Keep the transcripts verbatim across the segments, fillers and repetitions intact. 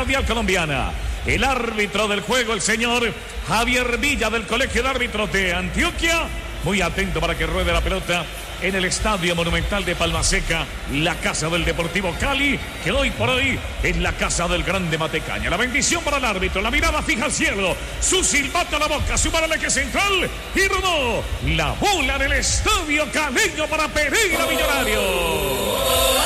Radial Colombiana. El árbitro del juego, el señor Javier Villa del Colegio de Árbitros de Antioquia. Muy atento para que ruede la pelota en el Estadio Monumental de Palmaseca, la casa del Deportivo Cali, que hoy por hoy es la casa del Grande Matecaña. La bendición para el árbitro, la mirada fija al cielo, su silbato a la boca, su paraleque central y rodó la bola del Estadio Caleño para Pereira Millonario.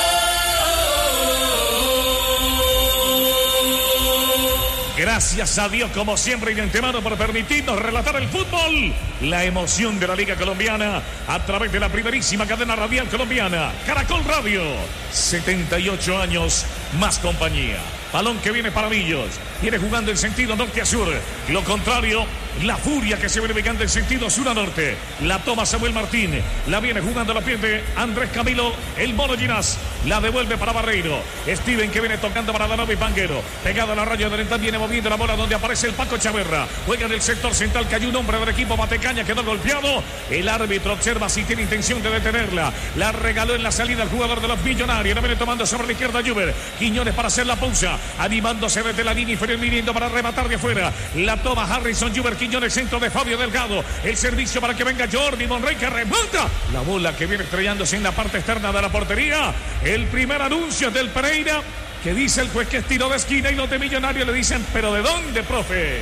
Gracias a Dios, como siempre, y de antemano por permitirnos relatar el fútbol, la emoción de la Liga Colombiana a través de la primerísima cadena radial colombiana, Caracol Radio. setenta y ocho años más compañía. Balón que viene para Millos. Viene jugando en sentido norte a sur. Lo contrario, la furia que se viene ubicando en sentido sur a norte. La toma Samuel Martín. La viene jugando la pierde Andrés Camilo, el Mono Ginás. La devuelve para Barreiro. Steven que viene tocando para Danovi Panguero. Pegada a la raya oriental, viene moviendo la bola donde aparece el Paco Chaverra. Juega en el sector central, que hay un hombre del equipo Matecaña, quedó golpeado. El árbitro observa si tiene intención de detenerla. La regaló en la salida al jugador de los Millonarios. La viene tomando sobre la izquierda Juber. Quiñones para hacer la pausa. Animándose desde la línea inferior, viniendo para rematar de afuera. La toma Harrison Juber, Quiñones, centro de Fabio Delgado. El servicio para que venga Jordi Monroy, que remata. La bola que viene estrellándose en la parte externa de la portería. El primer anuncio del Pereira, que dice el juez que es tiro de esquina, y los de Millonarios le dicen, ¿pero de dónde, profe?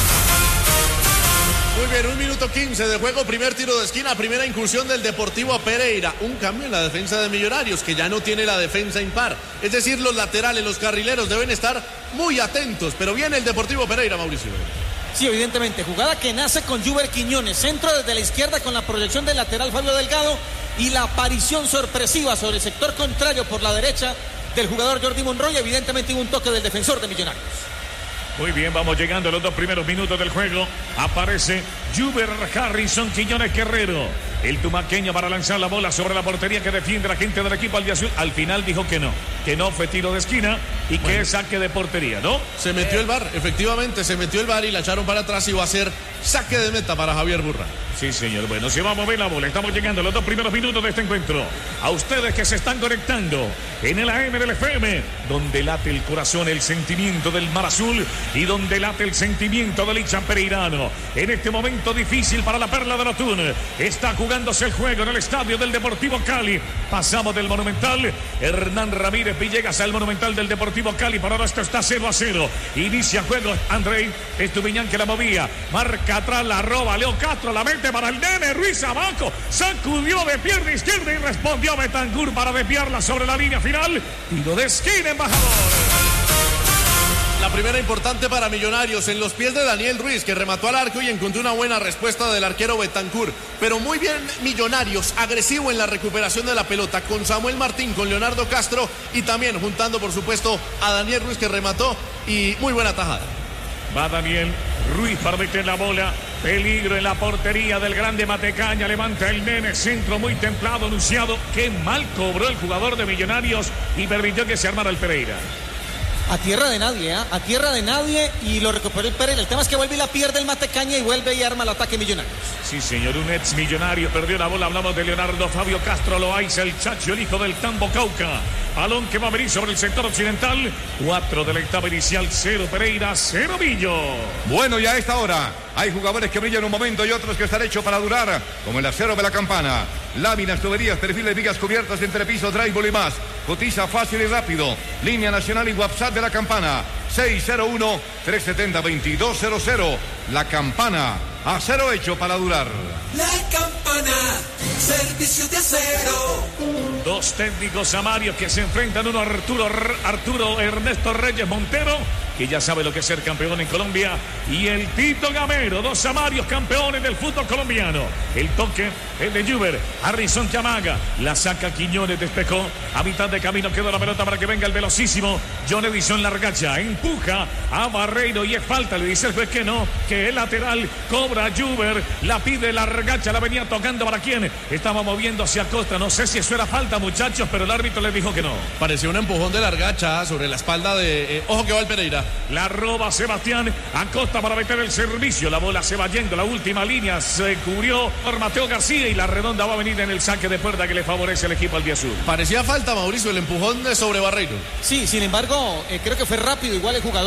Muy bien, un minuto quince de juego, primer tiro de esquina, primera incursión del Deportivo Pereira. Un cambio en la defensa de Millonarios, que ya no tiene la defensa impar. Es decir, los laterales, los carrileros deben estar muy atentos. Pero viene el Deportivo Pereira, Mauricio. Sí, evidentemente, jugada que nace con Juber Quiñones, centro desde la izquierda con la proyección del lateral Fabio Delgado y la aparición sorpresiva sobre el sector contrario por la derecha del jugador Jordi Monroy. Evidentemente hubo un toque del defensor de Millonarios. Muy bien, vamos llegando a los dos primeros minutos del juego. Aparece Juber Harrison Quiñones Guerrero, el tumaqueño, para lanzar la bola sobre la portería que defiende la gente del equipo albiazul. Al final dijo que no, que no fue tiro de esquina y bueno, que es saque de portería, ¿no? Se metió el V A R, efectivamente, se metió el V A R y la echaron para atrás y va a ser saque de meta para Javier Burra. Sí, señor. Bueno, si vamos a ver la bola, estamos llegando a los dos primeros minutos de este encuentro. A ustedes que se están conectando en el A M del F M, donde late el corazón, el sentimiento del Mar Azul y donde late el sentimiento del hincha pereirano. En este momento difícil para la Perla de Notún, está jugándose el juego en el estadio del Deportivo Cali. Pasamos del Monumental, Hernán Ramírez Villegas al Monumental del Deportivo Cali. Por ahora esto está cero a cero. Inicia juego Andrei Estupiñán, que la movía. Marca atrás, la roba Leo Castro, la mete para el nene Ruiz abajo, sacudió de pierna izquierda y respondió Betancourt para desviarla sobre la línea final. Tiro de esquina, embajador. La primera importante para Millonarios, en los pies de Daniel Ruiz, que remató al arco y encontró una buena respuesta del arquero Betancourt. Pero muy bien Millonarios, agresivo en la recuperación de la pelota, con Samuel Martín, con Leonardo Castro y también juntando por supuesto a Daniel Ruiz, que remató, y muy buena tajada. Va Daniel Ruiz para meter la bola. Peligro en la portería del Grande Matecaña. Levanta el nene, centro muy templado, anunciado. Qué mal cobró el jugador de Millonarios y permitió que se armara el Pereira. A tierra de nadie, ¿eh? A tierra de nadie, y lo recuperó el Pereira. El tema es que vuelve y la pierde el Matecaña y vuelve y arma el ataque Millonarios. Sí, señor, un ex millonario perdió la bola. Hablamos de Leonardo Fabio Castro Loaiza, el Chacho, el hijo del Tambo Cauca. Balón que va a venir sobre el sector occidental. Cuatro de la etapa inicial, cero Pereira, cero Millo. Bueno, y a esta hora hay jugadores que brillan un momento y otros que están hechos para durar, como el acero de la Campana. Láminas, tuberías, perfiles, vigas cubiertas, entrepiso, drywall y más. Cotiza fácil y rápido. Línea nacional y WhatsApp de la Campana. seis cero uno, tres siete cero, dos dos cero cero. La Campana. Acero hecho para durar. La Campana. Servicio de acero. Dos técnicos amarios que se enfrentan. Uno Arturo, Arturo Ernesto Reyes Montero, que ya sabe lo que es ser campeón en Colombia, y el Tito Gamero, dos amarios campeones del fútbol colombiano. El toque, el de Juber, Harrison Chamaga, la saca Quiñones, despejó, a mitad de camino quedó la pelota para que venga el velocísimo John Edison Largacha, empuja a Barreiro y es falta, le dice el juez que no, que es lateral, cobra Juber, la pide Largacha, la venía tocando para quién, estaba moviéndose a Costa, no sé si eso era falta, muchachos, pero el árbitro le dijo que no. Pareció un empujón de Largacha sobre la espalda de, eh, ojo que va el Pereira. La roba Sebastián Acosta para meter el servicio. La bola se va yendo. La última línea se cubrió por Mateo García y la redonda va a venir en el saque de puerta que le favorece al equipo albiazul. Parecía falta, Mauricio, el empujón de sobre Barreiro. Sí, sin embargo, eh, creo que fue rápido igual el jugador.